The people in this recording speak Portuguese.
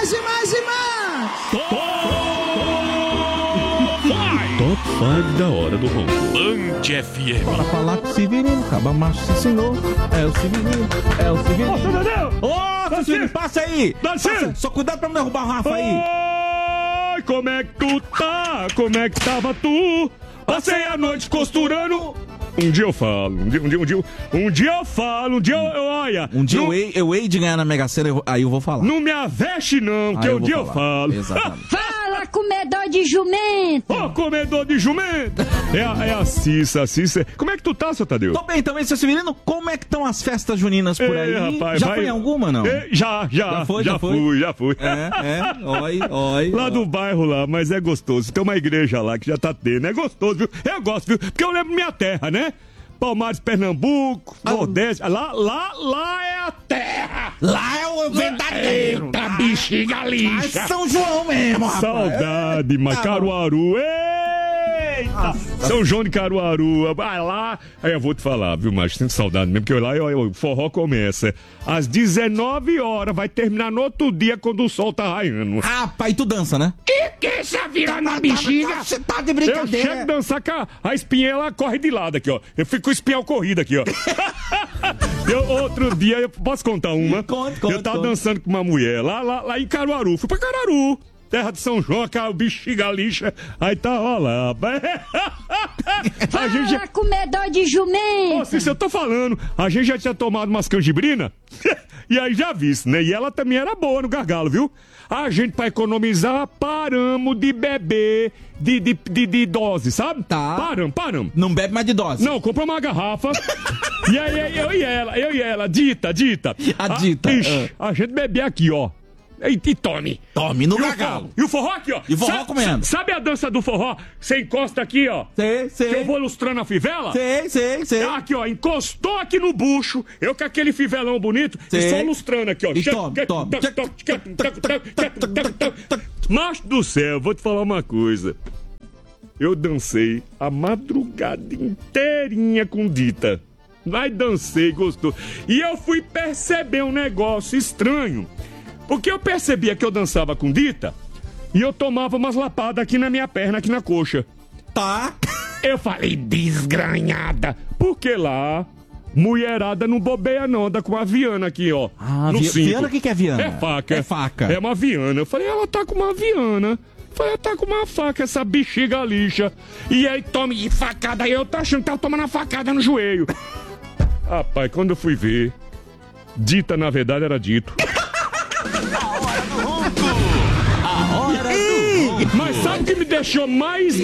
mais e mais e mais. Top 5 da hora do ronco. Band FM. Bora falar com o Severino, caba macho, sim senhor. É o Severino, é o Severino. Ô, seu Dadeu! Ô, Severino, passa aí. Passa. Só cuidado pra não derrubar o Rafa aí. Oi, como é que tu tá? Como é que tava tu? Passei a noite costurando. Um dia eu falo, um dia eu falo, olha. Um dia eu hei de ganhar na Mega Sena, aí eu vou falar. Não me aveste não, que um dia eu falo. Exatamente. Fala, comedor de jumento! Ô, comedor de jumento! É a Cissa. Como é que tu tá, seu Tadeu? Tô bem também, seu Severino. Como é que estão as festas juninas por aí? Rapaz, já foi em alguma, não? Já fui. Oi. Lá do bairro lá, mas é gostoso. Tem uma igreja lá que já tá tendo. É gostoso, viu? Eu gosto, viu? Porque eu lembro minha terra, né? Palmares, Pernambuco, Nordeste. Lá é a terra. Lá é o verdadeiro. Eita, bexiga lixa. É São João mesmo, rapaz. Saudade, mas Caruaru. Eita! São João de Caruaru. Vai lá. Aí eu vou te falar, viu, macho? Sinto saudade mesmo, porque lá o forró começa às 19 horas, vai terminar no outro dia quando o sol tá raiando. Rapaz, tu dança, né? Que essa vira na bexiga? Você tá de Eu brincadeira. chego a dançar com a espinha, ela corre de lado aqui, ó. Eu fico com o espinhal corrido aqui, ó. Outro dia, eu posso contar uma? Conta. Eu tava dançando com uma mulher lá em Caruaru. Fui pra Caruaru. Terra de São João, aquela bexiga lixa. Aí tava lá. Fala, comedor de jumento! Ô, Cícero, eu tô falando. A gente já tinha tomado umas canjibrina. E aí já visto, né? E ela também era boa no gargalo, viu? A gente, pra economizar, paramos de beber de dose, sabe? Tá. Paramos. Não bebe mais de dose. Não, comprou uma garrafa. E aí eu e ela, dita. A dita. Ixi, a gente bebia aqui, ó. E tome. Tome no gargalo. E o forró aqui, ó. E o forró comendo. Sabe a dança do forró? Você encosta aqui, ó. Sei. Que eu vou lustrando a fivela? Sei. Aqui, ó, encostou aqui no bucho, eu com aquele fivelão bonito, Sei. e só lustrando aqui, ó. E tome. Macho do céu, vou te falar uma coisa. Eu dancei a madrugada inteirinha com Dita. Mas dancei, gostou. E eu fui perceber um negócio estranho. Porque eu percebia que eu dançava com Dita e eu tomava umas lapadas aqui na minha perna, aqui na coxa. Tá. Eu falei, desgranhada. Porque lá, mulherada não bobeia não, anda com uma viana aqui, ó. Ah, no cinto. viana, o que é viana? É faca. É faca. É uma viana. Eu falei, ela tá com uma viana. Eu falei, ela tá com uma faca, essa bexiga lixa. E aí, tome facada. Aí eu tô achando que tava tomando uma facada no joelho. Rapaz, quando eu fui ver, Dita, na verdade, era dito. Mas sabe o que me deixou mais